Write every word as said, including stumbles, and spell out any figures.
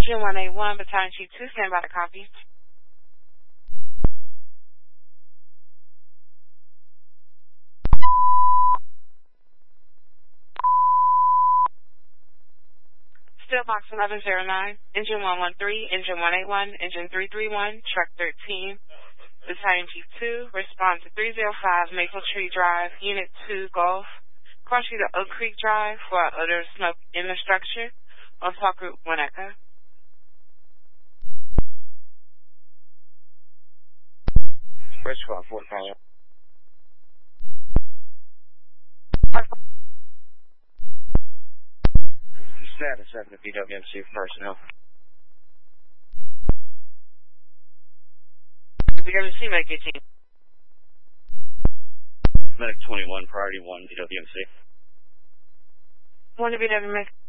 June one eight one, Battalion Chief two, stand by to copy. Steelbox eleven oh nine, Engine one one three, Engine one eight one, Engine three three one, Truck thirteen, Battalion Chief two, respond to three oh five Maple Tree Drive, Unit two Golf, crossing to Oak Creek Drive for odor of smoke in the structure, on Talk Route one Echo. Bridge twelve, Fort Fire. Status seven B W M C personnel. B W M C, Medic eighteen. Medic twenty-one, priority one B W M C. one to B W M C.